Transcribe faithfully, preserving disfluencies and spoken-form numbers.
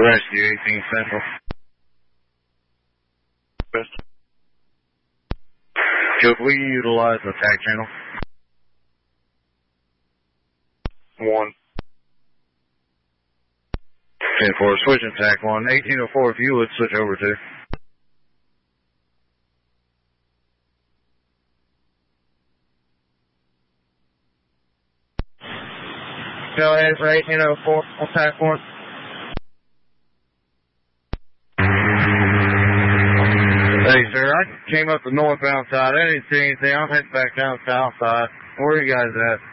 Rescue eighteen Central. Could we utilize the tack channel? One. ten four, switching tack one. eighteen oh four, if you would switch over to. Go ahead for eighteen oh four on tack one. Hey, sir, I came up the northbound side. I didn't see anything. I'm heading back down south side. Where are you guys at?